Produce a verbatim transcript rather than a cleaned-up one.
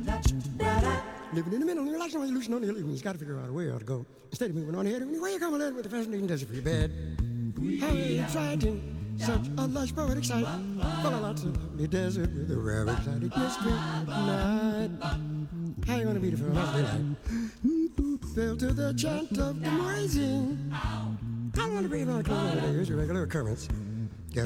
Living in the middle, you're like somebody loose on the hill. You just got to figure out a way to go. Instead of moving on ahead, where you come along with the fascinating desert for your bed. How exciting, such a lush poetic sight. Full of lots of lovely desert with a rare exotic mystery night. How you gonna be the first daylight? Fell to the chant of the rising. How you gonna breathe on the close of the day? Here's your regular occurrence.